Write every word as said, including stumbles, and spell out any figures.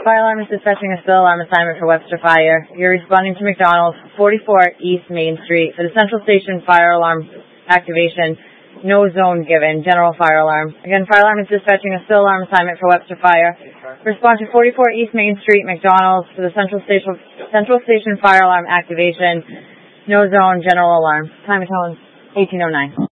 Fire alarm is dispatching a still alarm assignment for Webster Fire. You're responding to McDonald's, forty-four East Main Street for the Central Station fire alarm activation. No zone given. General fire alarm. Again, fire alarm is dispatching a still alarm assignment for Webster Fire. Respond to forty-four East Main Street, McDonald's for the Central Station Central Station fire alarm activation. No zone. General alarm. Time of tone eighteen oh nine.